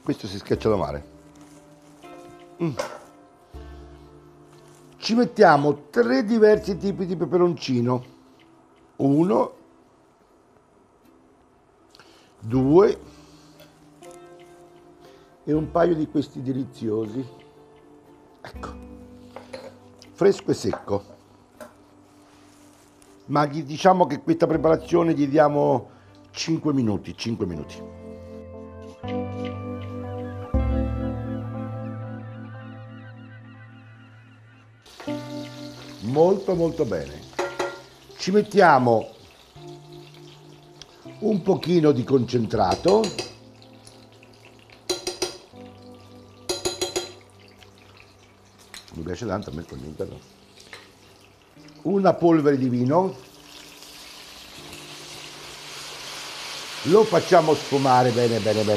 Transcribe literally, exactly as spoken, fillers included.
Questo si schiaccia da mare. Mm. Ci mettiamo tre diversi tipi di peperoncino. Uno, due e un paio di questi deliziosi. Ecco, fresco e secco. Ma gli diciamo che questa preparazione gli diamo cinque minuti, cinque minuti. Molto molto bene. Ci mettiamo un pochino di concentrato. Mi piace tanto a me il concentrato. Una polvere di vino. Lo facciamo sfumare bene bene bene.